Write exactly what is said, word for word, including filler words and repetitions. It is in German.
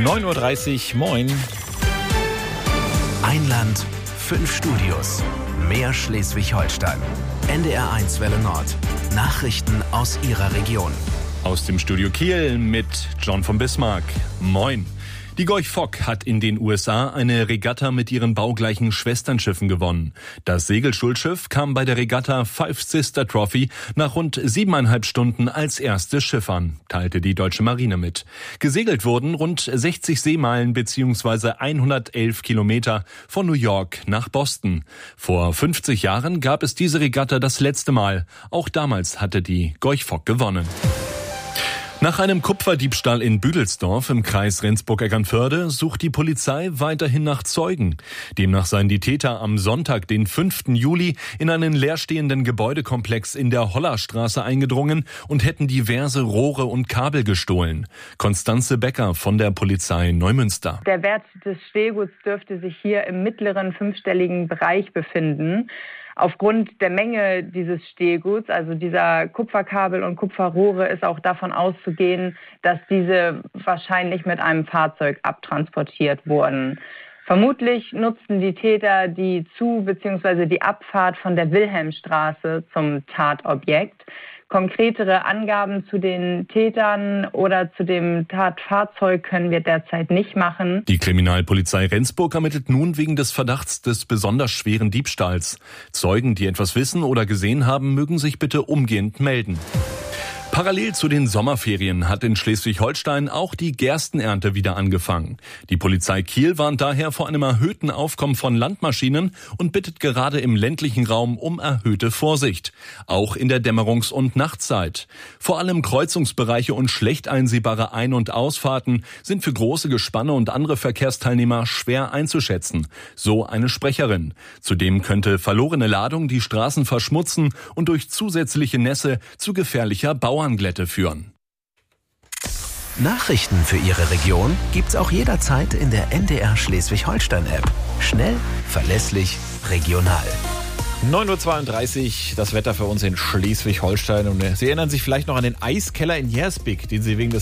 neun Uhr dreißig, moin. Ein Land, fünf Studios, mehr Schleswig-Holstein. N D R eins Welle Nord. Nachrichten aus Ihrer Region. Aus dem Studio Kiel mit John von Bismarck. Moin. Die Gorch Fock hat in den U S A eine Regatta mit ihren baugleichen Schwesternschiffen gewonnen. Das Segelschulschiff kam bei der Regatta Five Sister Trophy nach rund siebeneinhalb Stunden als erstes Schiff an, teilte die deutsche Marine mit. Gesegelt wurden rund sechzig Seemeilen bzw. hundertelf Kilometer von New York nach Boston. Vor fünfzig Jahren gab es diese Regatta das letzte Mal. Auch damals hatte die Gorch Fock gewonnen. Nach einem Kupferdiebstahl in Büdelsdorf im Kreis Rendsburg-Eckernförde sucht die Polizei weiterhin nach Zeugen. Demnach seien die Täter am Sonntag, den fünften Juli, in einen leerstehenden Gebäudekomplex in der Hollerstraße eingedrungen und hätten diverse Rohre und Kabel gestohlen. Konstanze Becker von der Polizei Neumünster. Der Wert des Stehguts dürfte sich hier im mittleren fünfstelligen Bereich befinden. Aufgrund der Menge dieses Stehguts, also dieser Kupferkabel und Kupferrohre, ist auch davon auszugehen, dass diese wahrscheinlich mit einem Fahrzeug abtransportiert wurden. Vermutlich nutzten die Täter die Zu- bzw. die Abfahrt von der Wilhelmstraße zum Tatobjekt. Konkretere Angaben zu den Tätern oder zu dem Tatfahrzeug können wir derzeit nicht machen. Die Kriminalpolizei Rendsburg ermittelt nun wegen des Verdachts des besonders schweren Diebstahls. Zeugen, die etwas wissen oder gesehen haben, mögen sich bitte umgehend melden. Parallel zu den Sommerferien hat in Schleswig-Holstein auch die Gerstenernte wieder angefangen. Die Polizei Kiel warnt daher vor einem erhöhten Aufkommen von Landmaschinen und bittet gerade im ländlichen Raum um erhöhte Vorsicht. Auch in der Dämmerungs- und Nachtzeit. Vor allem Kreuzungsbereiche und schlecht einsehbare Ein- und Ausfahrten sind für große Gespanne und andere Verkehrsteilnehmer schwer einzuschätzen. So eine Sprecherin. Zudem könnte verlorene Ladung die Straßen verschmutzen und durch zusätzliche Nässe zu gefährlicher Bauern Glätte führen. Nachrichten für Ihre Region gibt's auch jederzeit in der N D R Schleswig-Holstein-App. Schnell, verlässlich, regional. neun Uhr zweiunddreißig, das Wetter für uns in Schleswig-Holstein. Und Sie erinnern sich vielleicht noch an den Eiskeller in Jersbek, den Sie wegen des